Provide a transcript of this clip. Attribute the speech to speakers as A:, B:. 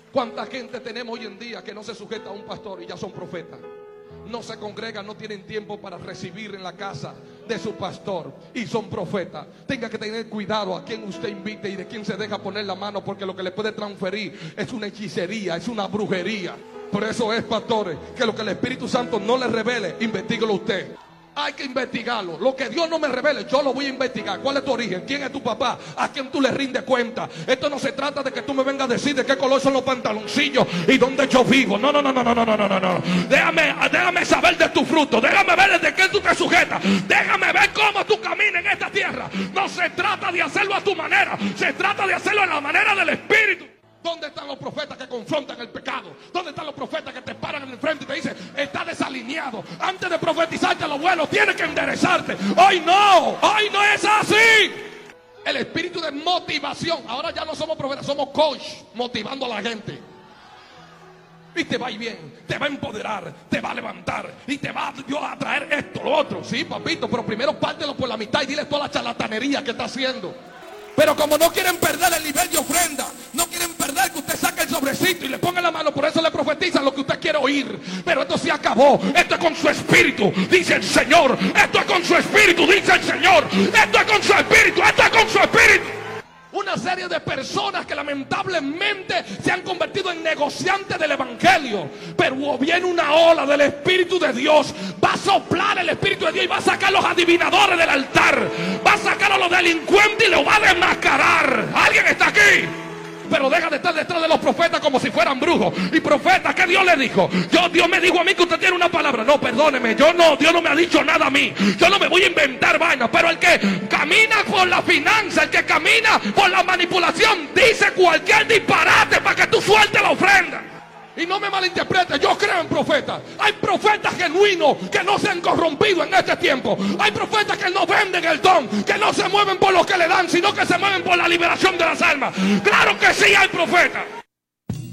A: ¿Cuánta gente tenemos hoy en día que no se sujeta a un pastor y ya son profetas? No se congregan, no tienen tiempo para recibir en la casa de su pastor y son profetas. Tenga que tener cuidado a quien usted invite y de quién se deja poner la mano, porque lo que le puede transferir es una hechicería, es una brujería. Por eso es, pastores, que lo que el Espíritu Santo no le revele, investíguelo usted. Hay que investigarlo. Lo que Dios no me revele, yo lo voy a investigar. ¿Cuál es tu origen? ¿Quién es tu papá? ¿A quién tú le rindes cuenta? Esto no se trata de que tú me vengas a decir de qué color son los pantaloncillos y dónde yo vivo. No. Déjame saber de tu fruto. Déjame ver de qué tú te sujetas. Déjame ver cómo tú caminas en esta tierra. No se trata de hacerlo a tu manera. Se trata de hacerlo a la manera del Espíritu. ¿Dónde están los profetas que confrontan el pecado? ¿Dónde están los profetas que te paran en el frente y te dicen, está desalineado? Antes de profetizarte lo bueno, tienes que enderezarte. Hoy no es así. El espíritu de motivación. Ahora ya no somos profetas, somos coach, motivando a la gente. Y te va a ir bien, te va a empoderar, te va a levantar y te va Dios a traer esto, lo otro. Sí, papito, pero primero pártelo por la mitad y dile toda la charlatanería que está haciendo. Pero como no quieren perder el nivel de ofrenda, no quieren perder que usted saque el sobrecito y le ponga la mano, por eso le profetizan lo que usted quiere oír. Pero esto se acabó, esto es con su espíritu, dice el Señor. Esto es con su espíritu, dice el Señor. Esto es con su espíritu, esto es con su espíritu. Una serie de personas que lamentablemente se han convertido en negociantes del evangelio. Pero viene una ola del Espíritu de Dios. Va a soplar el Espíritu de Dios y va a sacar a los adivinadores del altar. Va a sacar a los delincuentes y los va a desmascarar. ¿Alguien está aquí? Pero deja de estar detrás de los profetas como si fueran brujos. Y profetas, ¿qué Dios le dijo? Dios me dijo a mí que usted tiene una palabra. No, perdóneme, Dios no me ha dicho nada a mí. Yo no me voy a inventar vainas. Pero el que camina por la finanza, el que camina por la manipulación, dice cualquier disparate para que tú sueltes la ofrenda. Y no me malinterprete, yo creo en profetas. Hay profetas genuinos que no se han corrompido en este tiempo. Hay profetas que no venden el don, que no se mueven por lo que le dan, sino que se mueven por la liberación de las almas. Claro que sí hay profetas.